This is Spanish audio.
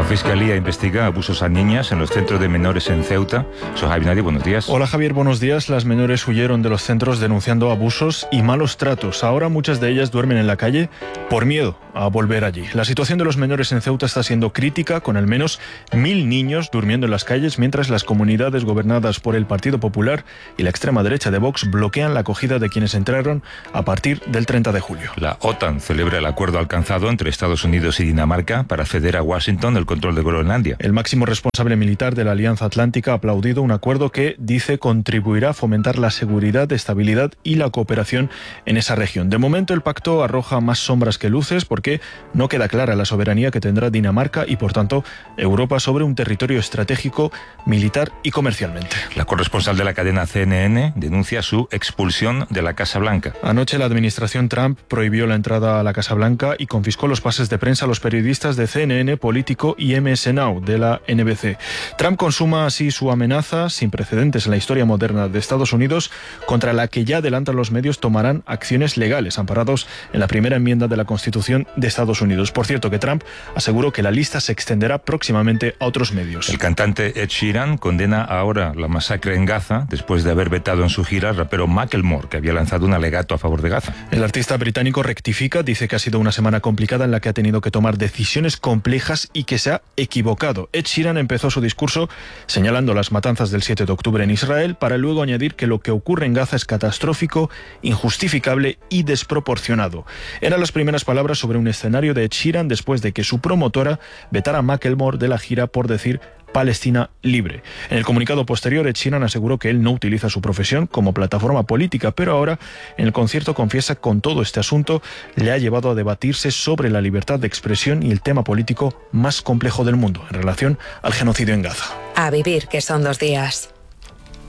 Fiscalía investiga abusos a niñas en los centros de menores en Ceuta. Soy Javier Nadie, buenos días. Hola Javier, buenos días. Las menores huyeron de los centros denunciando abusos y malos tratos. Ahora muchas de ellas duermen en la calle por miedo a volver allí. La situación de los menores en Ceuta está siendo crítica, con al menos 1.000 niños durmiendo en las calles, mientras las comunidades gobernadas por el Partido Popular y la extrema derecha de Vox bloquean la acogida de quienes entraron a partir del 30 de julio. La OTAN celebra el acuerdo alcanzado entre Estados Unidos y Dinamarca para ceder a Washington el control de Groenlandia. El máximo responsable militar de la Alianza Atlántica ha aplaudido un acuerdo que, dice, contribuirá a fomentar la seguridad, estabilidad y la cooperación en esa región. De momento, el pacto arroja más sombras que luces porque no queda clara la soberanía que tendrá Dinamarca y, por tanto, Europa sobre un territorio estratégico, militar y comercialmente. La corresponsal de la cadena CNN denuncia su expulsión de la Casa Blanca. Anoche la administración Trump prohibió la entrada a la Casa Blanca y confiscó los pases de prensa a los periodistas de CNN, Político y MS Now de la NBC. Trump consuma así su amenaza, sin precedentes en la historia moderna de Estados Unidos, contra la que ya adelantan los medios tomarán acciones legales, amparados en la primera enmienda de la Constitución de Estados Unidos. Por cierto, que Trump aseguró que la lista se extenderá próximamente a otros medios. El cantante Ed Sheeran condena ahora la masacre en Gaza después de haber vetado en su gira al rapero Macklemore, que había lanzado un alegato a favor de Gaza. El artista británico rectifica, dice que ha sido una semana complicada en la que ha tenido que tomar decisiones complejas y que se ha equivocado. Ed Sheeran empezó su discurso señalando las matanzas del 7 de octubre en Israel, para luego añadir que lo que ocurre en Gaza es catastrófico, injustificable y desproporcionado. Eran las primeras palabras sobre un escenario de Ed Sheeran después de que su promotora vetara a Macklemore de la gira por decir Palestina libre. En el comunicado posterior, Ed Sheeran aseguró que él no utiliza su profesión como plataforma política, pero ahora en el concierto confiesa que con todo este asunto le ha llevado a debatirse sobre la libertad de expresión y el tema político más complejo del mundo en relación al genocidio en Gaza. A vivir, que son 2 días.